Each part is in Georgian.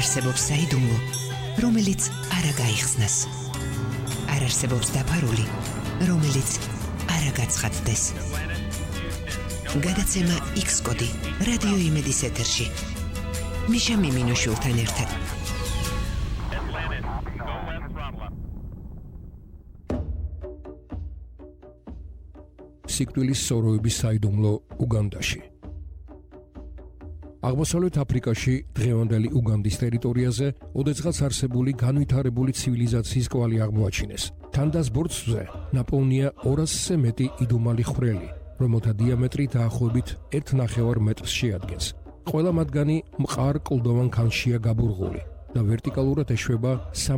არსებობს საიდუმლო, რომელიც არ გაიხსნას. არ არსებობს დაფარული, რომელიც არ გაცხადდეს. გადაცემა X-კოდი რადიო იმედის ეთერში. მიშა მიმინოშვილთან ერთად. სიკვდილის სოროების საიდუმლო უგანდაში. აღმოსავლეთ აფრიკაში დღევანდელი უგანდის ტერიტორიაზე ოდესღაც არსებული განვითარებული ცივილიზაციის კვალი აღმოაჩინეს. თანდას ბორცვზე ნაპოვნია 200-ზე მეტი იდუმალი ხვრელი, რომელთა დიამეტრი დაახლოებით 1.5 მეტრს შეადგენს. ყველა მათგანი მყარ კლდოვან ქანშია გაბურღული და ვერტიკალურად ეშვება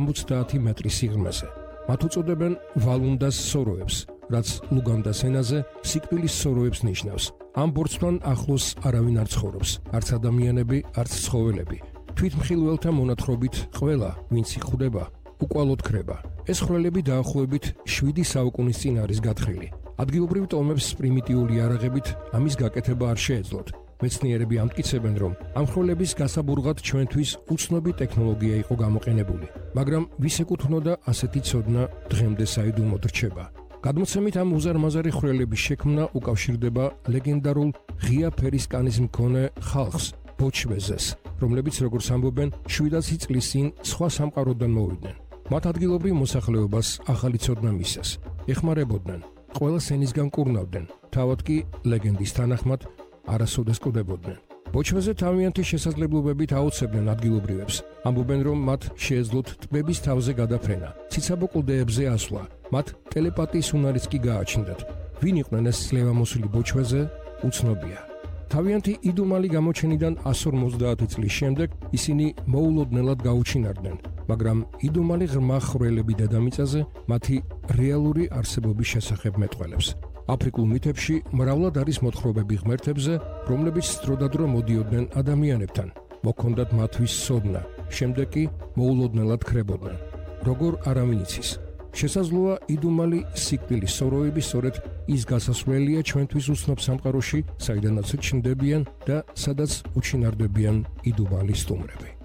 70 მეტრის სიღრმეზე. მათ უწოდებენ ვალუნდას სოროებს, რაც ლუგანდას ენაზე სიკვდილის სოროებს ნიშნავს. ამ ბორცვთან ახლოს არავინ არ ცხოვრობს, არც ადამიანები, არც ცხოველები. თვითმხილველთა მონათხრობით ყველა, ვინც იხდება, უკვალოდ ქრება. ეს ხვრელები დაახლოებით 7 საუკუნის წინ არის გათხრილი. ადგილობრივ ტომებს პრიმიტიული იარაღებით ამის გაკეთება არ შეეძლოთ. მეცნიერები ამტკიცებენ, რომ ამ ხვრელების გასაბურღად ჩვენთვის უცნობი ტექნოლოგია იყო გამოყენებული, მაგრამ ვის ეკუთვნოდა ასეთი ცოდნა დღემდე საიდუმლოდ რჩება. გადმოცემით ამ უზარმაზარი ხვრელების შექმნა უკავშირდება ლეგენდარულ ღია ფერის კანის მქონე ხალხს, ბოჩვეზეს, რომლებიც როგორც ამბობენ 700 წლის წინ სხვა სამყაროდან მოვიდნენ. მათ ადგილობრივ მოსახლეობას ახალი ცოდნა მისცეს. ეხმარებოდნენ, ყველა სენისგან კურნავდნენ, თავად კი ლეგენდის თანახმად არასოდეს კვდებოდნენ. ბოჩვეზე თავიანთი შესაძლებლობებით აოცებდნენ ადგილობრივებს. ამბობენ, რომ მათ შეეძლოთ ტბების თავზე გადაფრენა, ციცაბო კლდეებზე ასვლა, მათ ტელეპათიის უნარიც კი გააჩნდათ. ვინ იყვნენ ეს ძლევამოსილი ბოჩვეზე, უცნობია. თავიანთი იდუმალი გამოჩენიდან 150 წლის შემდეგ ისინი მოულოდნელად გაუჩინარდნენ, მაგრამ იდუმალი ღრმა ხვრელები დედამიწაზე მათი რეალური არსებობის შესახებ მეტყველებს. აფრიკულ მითებში მრავლად არის მოთხრობები ღმერთებზე, რომლებიც დროდადრო მოდიოდნენ ადამიანებთან, მოქონდათ მათთვის სოდნა, შემდეგ კი მოულოდნელად ქრებოდნენ. როგორ არავინ იცის. შესაძლოა იდუმალი სიკვდილის სოროები სწორედ ის გასასვლელია ჩვენთვის უცნობ სამყაროში, საიდანაც ჩნდებიან და სადაც უჩინარდებიან იდუმალი სტუმრები.